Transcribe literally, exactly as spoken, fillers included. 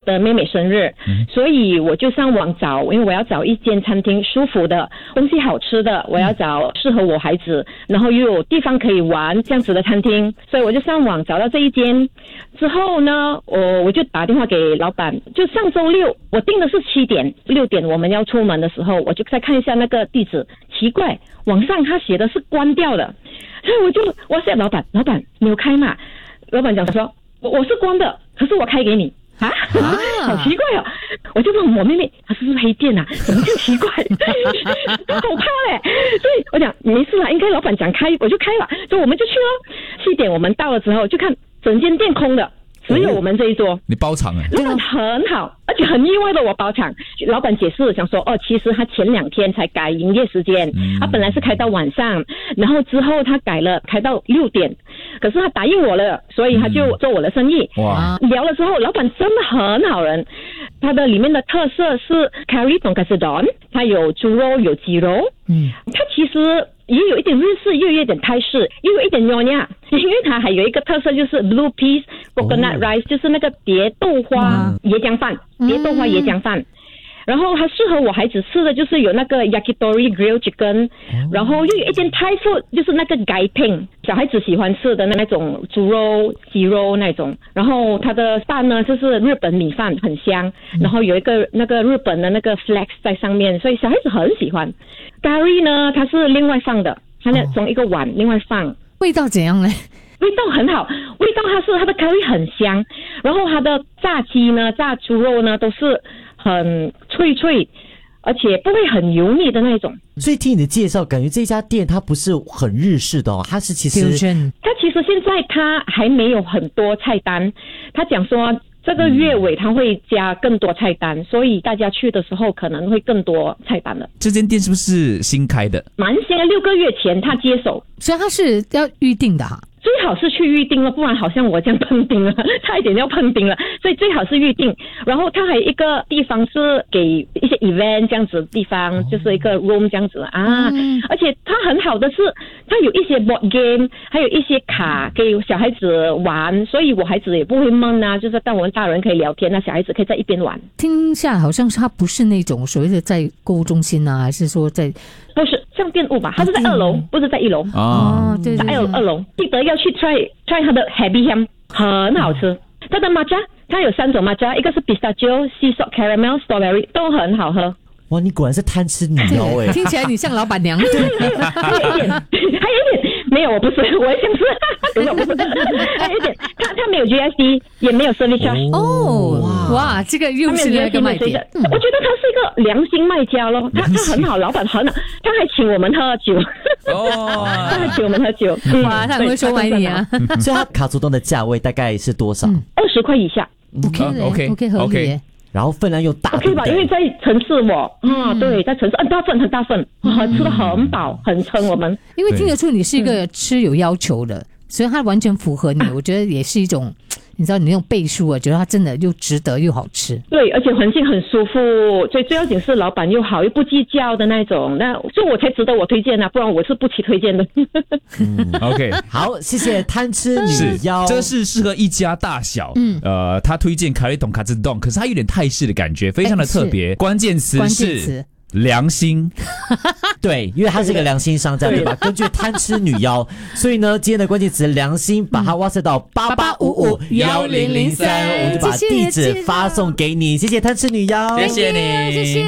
的妹妹生日，嗯、所以我就上网找，因为我要找一间餐厅舒服的，东西好吃的，我要找适合我孩子，然后又有地方可以玩这样子的餐厅，所以我就上网找到这一间。之后呢，我我就打电话给老板，就上周六我订的是七点，六点我们要出门的时候，我就再看一下那个地址，奇怪，网上他写的是关掉的，所以我就我说老板，老板你有开吗？老板讲说我我是关的，可是我开给你。啊，好奇怪哦！我就问我妹妹，她是不是黑店啊？怎么这么奇怪？好怕嘞！所以我讲没事啦，应该老板讲开，我就开了，所以我们就去了。七点我们到了之后，就看整间店空的，只有我们这一桌。 哦、你包场哎？ 老板很好，而且很意外的我包场。老板解释想说，哦，其实他前两天才改营业时间，嗯、他本来是开到晚上，然后之后他改了开到六点。可是他答应我了，所以他就做我的生意。哇！聊了之后，老板真的很好人。他的里面的特色是 curry tonkatsu don， 它有猪肉有鸡肉。嗯，它其实也有一点日式，又有一点泰式，又有一点妞呀。因为它还有一个特色就是 blue peas coconut rice，、哦、就是那个蝶豆花椰浆饭，蝶豆花椰浆饭。嗯，然后它适合我孩子吃的就是有那个 yakitori grilled chicken，、哦、然后又有一点 Thai food， 就是那个 gai ping， 小孩子喜欢吃的那种猪肉、鸡肉那种。然后它的饭呢就是日本米饭，很香，嗯、然后有一个那个日本的那个 flags 在上面，所以小孩子很喜欢。curry 呢，它是另外放的，它那从一个碗另外放。 味道怎样呢？ 味道很好，味道它是它的 curry 很香，然后它的炸鸡呢、炸猪肉呢都是很脆脆，而且不会很油腻的那种。 所以听你的介绍，感觉这家店它不是很日式的哦，它是其实它其实现在它还没有很多菜单，他讲说这个月尾它会加更多菜单、嗯、所以大家去的时候可能会更多菜单了。 这间店是不是新开的？ 蛮新的，六个月前他接手， 所以他是要预定的哈。 最好是去预定了，不然好像我这样碰钉了，差一点要碰钉了，所以最好是预定。然后它还有一个地方是给一些 event 这样子的地方，哦、就是一个 room 这样子啊。嗯、而且它很好的是，它有一些 board game， 还有一些卡给小孩子玩，所以我孩子也不会闷啊，就是当我们大人可以聊天，那小孩子可以在一边玩。 听下来好像是它不是那种所谓的在购物中心啊，还是说在？ 不是像店屋吧，它是在二楼，不是在一楼。 哦，对对对， 在二楼，二楼记得要去 try try 它的 happy ham， 很好吃。它的 matcha， 它有三种 matcha， 一个是 pistachio、sea salt caramel、strawberry， 都很好喝。 哇，你果然是贪吃女妖哎、欸！ 听起来你像老板娘。 还有一点，还有一点，没有，我不是，我也想吃，可是我不是。还有一点，它它没有 G S T， 也没有 service charge。 哦，哇，这个又是那个卖点。 我觉得他是一个良心卖家咯，他他很好，老板很好，他还请我们喝酒。哦，他还请我们喝酒。 哇，他很会收买你啊！ 所以他卡祖洞的价位大概是多少？ 二十块以下。 OK 的 OK OK 合理。 然后分量又大， 可以吧？因为在城市我，嗯，对，在城市很大份，很大份，啊，吃得很饱，很撑我们。 因为听得出你是一个吃有要求的，所以它完全符合你，我觉得也是一种。你知道你那种倍数啊，觉得它真的又值得又好吃。 对，而且环境很舒服，所以最要紧是老板又好又不计较的那种，那所以我才值得我推荐啊，不然我是不起推荐的。 嗯、OK， 好，谢谢贪吃女妖， 这是适合一家大小。嗯，呃，他推荐curry tonkatsu don，可是它有点泰式的感觉，非常的特别。关键词是良心。 对，因为它是一个良心商家，对吧？根据贪吃女妖，所以呢，今天的关键词良心，把它 WhatsApp 到八八五五一零零三，我们就把地址发送给你。谢谢贪吃女妖， 谢谢你， 谢谢。